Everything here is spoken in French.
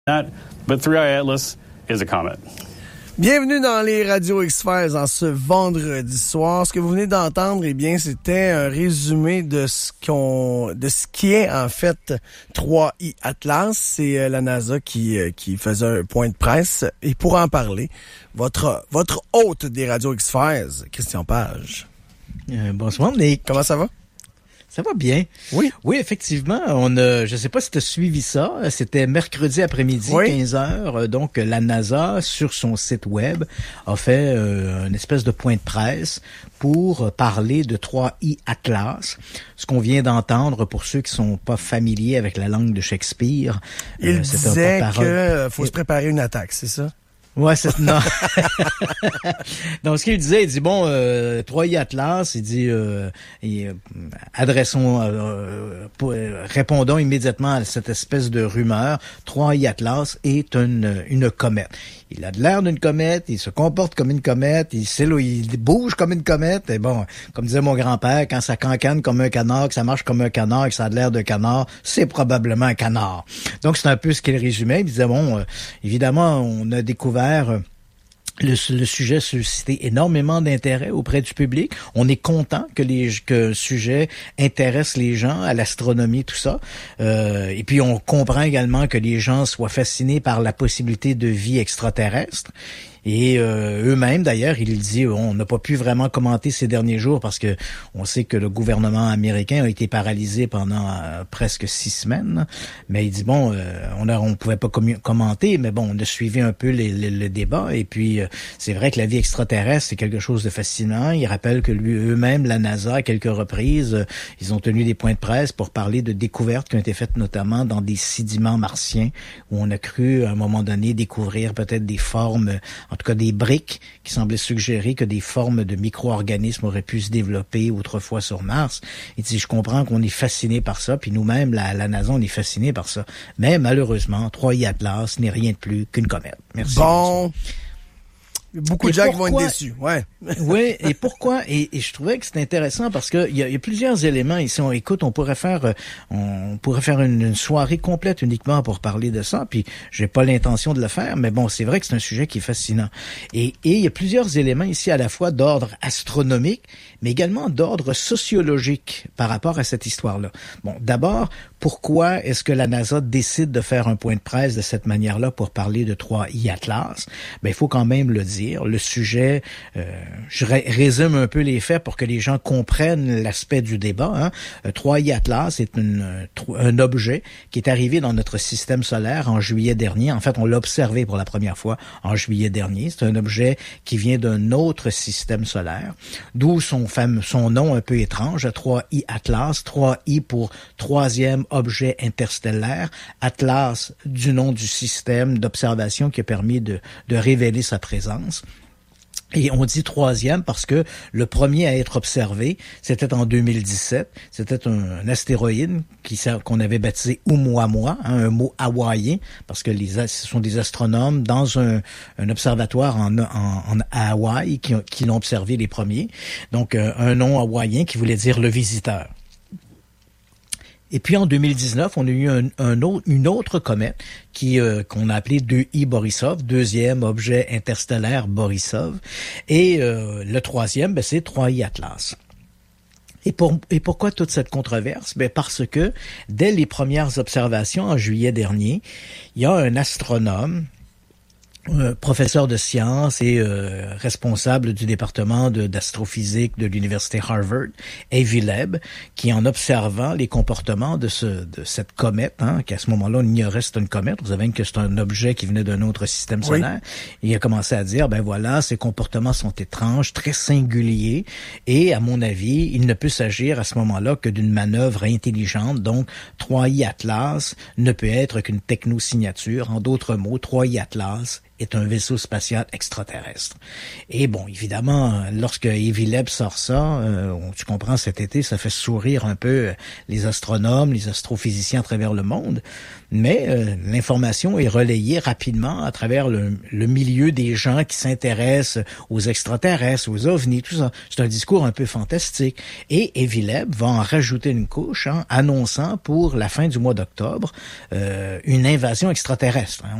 But 3i Atlas is a comet. Bienvenue dans les Radio X-Files en ce vendredi soir. Ce que vous venez d'entendre, eh bien, c'était un résumé de ce qui est en fait 3i Atlas. C'est la NASA qui faisait un point de presse. Et pour en parler, votre hôte des Radio X-Files, Christian Page. Bonsoir, Nick. Comment ça va? Ça va bien. Oui. Oui, effectivement. Je sais pas si tu as suivi ça. C'était mercredi après-midi, 15h. Donc, la NASA, sur son site web, a fait une espèce de point de presse pour parler de 3i Atlas. Ce qu'on vient d'entendre, pour ceux qui sont pas familiers avec la langue de Shakespeare. Il disait qu'il faut se préparer une attaque, c'est ça? Ouais, c'est non. Donc ce qu'il disait, il dit 3i Atlas, il dit répondons immédiatement à cette espèce de rumeur. 3i Atlas est une comète. Il a de l'air d'une comète, il se comporte comme une comète, il bouge comme une comète. Et bon, comme disait mon grand-père, quand ça cancane comme un canard, que ça marche comme un canard, que ça a de l'air de canard, c'est probablement un canard. Donc c'est un peu ce qu'il résumait. Il disait évidemment, on a découvert le sujet suscitait énormément d'intérêt auprès du public. On est content que le sujet intéresse les gens à l'astronomie, tout ça. Et puis on comprend également que les gens soient fascinés par la possibilité de vie extraterrestre. Et eux-mêmes, d'ailleurs, il dit, on n'a pas pu vraiment commenter ces derniers jours parce que on sait que le gouvernement américain a été paralysé pendant presque 6 semaines. Mais il dit, on pouvait pas commenter, mais bon, on a suivi un peu le débat. Et puis, c'est vrai que la vie extraterrestre, c'est quelque chose de fascinant. Il rappelle que eux-mêmes, la NASA, à quelques reprises, ils ont tenu des points de presse pour parler de découvertes qui ont été faites notamment dans des sédiments martiens où on a cru, à un moment donné, découvrir peut-être des formes, en tout cas des briques qui semblaient suggérer que des formes de micro-organismes auraient pu se développer autrefois sur Mars. Il dit, je comprends qu'on est fasciné par ça, puis nous-mêmes, la NASA, on est fasciné par ça. Mais malheureusement, 3i Atlas n'est rien de plus qu'une comète. Merci. Bon. Beaucoup de gens qui vont être déçus, ouais. Oui, et pourquoi? Et je trouvais que c'était intéressant parce que il y a plusieurs éléments ici. On pourrait faire une soirée complète uniquement pour parler de ça, puis j'ai pas l'intention de le faire, mais bon, c'est vrai que c'est un sujet qui est fascinant. Et il y a plusieurs éléments ici à la fois d'ordre astronomique, mais également d'ordre sociologique par rapport à cette histoire-là. Bon, d'abord, pourquoi est-ce que la NASA décide de faire un point de presse de cette manière-là pour parler de 3i Atlas? Il faut quand même le dire. Le sujet, je résume un peu les faits pour que les gens comprennent l'aspect du débat. 3i Atlas est un objet qui est arrivé dans notre système solaire en juillet dernier. En fait, on l'a observé pour la première fois en juillet dernier. C'est un objet qui vient d'un autre système solaire, d'où son nom un peu étrange, 3i Atlas, 3i pour troisième objet interstellaire, Atlas du nom du système d'observation qui a permis de révéler sa présence. Et on dit troisième parce que le premier à être observé, c'était en 2017. C'était un astéroïde qu'on avait baptisé Oumuamua, un mot hawaïen, parce que ce sont des astronomes dans un observatoire à Hawaï qui l'ont observé les premiers. Donc un nom hawaïen qui voulait dire le visiteur. Et puis en 2019, on a eu une autre comète qu'on a appelée 2i Borisov, deuxième objet interstellaire Borisov, et le troisième, c'est 3i Atlas. Et pourquoi toute cette controverse? Parce que dès les premières observations en juillet dernier, il y a un astronome, professeur de sciences et responsable du département d'astrophysique de l'université Harvard, Avi Loeb, qui en observant les comportements de cette comète, qu'à ce moment-là on ignorait c'était une comète, vous savez que c'est un objet qui venait d'un autre système solaire, il a commencé à dire ces comportements sont étranges, très singuliers, et à mon avis, il ne peut s'agir à ce moment-là que d'une manœuvre intelligente, donc 3i Atlas ne peut être qu'une technosignature, en d'autres mots, 3i Atlas est un vaisseau spatial extraterrestre. Et bon, évidemment, lorsque Avi Loeb sort ça, tu comprends, cet été, ça fait sourire un peu les astronomes, les astrophysiciens à travers le monde. Mais l'information est relayée rapidement à travers le milieu des gens qui s'intéressent aux extraterrestres, aux ovnis, tout ça. C'est un discours un peu fantastique. Et Avi Loeb va en rajouter une couche, annonçant pour la fin du mois d'octobre une invasion extraterrestre.